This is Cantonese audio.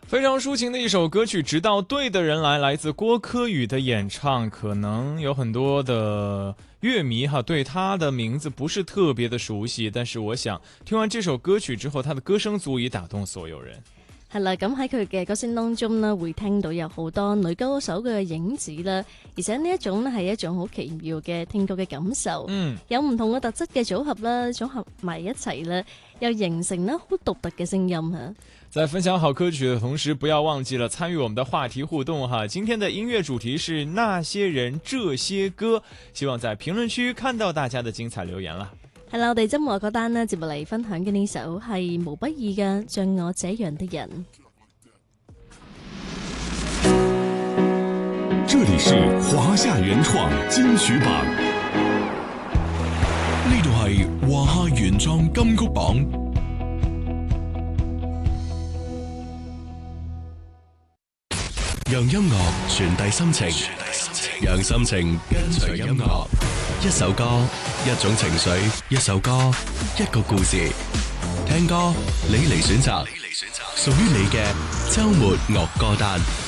非常抒情的一首歌曲《直到对的人来》，来自郭柯宇的演唱。可能有很多的乐迷对他的名字不是特别的熟悉，但是我想听完这首歌曲之後，他的歌聲足以打動所有人。 係啦，咁喺佢嘅歌聲當中呢，會聽到有好多女歌手嘅影子啦，而且呢一種呢係一種好奇妙嘅聽覺嘅感受，有唔同嘅特質嘅組合啦，組合埋一齊啦，又形成呢好獨特嘅聲音嚇。 在分享好歌曲的同時，不要忘記了參與我們的話題互動哈。今天的音樂主題是那些人這些歌，希望在評論區看到大家的精彩留言啦。 係啦，我哋周末嗰單呢接落嚟分享嘅呢首係毛不易嘅《像我這樣的人》。 這裡是華夏原創金曲榜，呢度係華夏原創金曲榜。讓音樂傳遞心情，讓心情跟隨音樂。一首歌，一種情緒，一首歌，一個故事。聽歌，你嚟選擇，屬於你嘅週末樂歌單。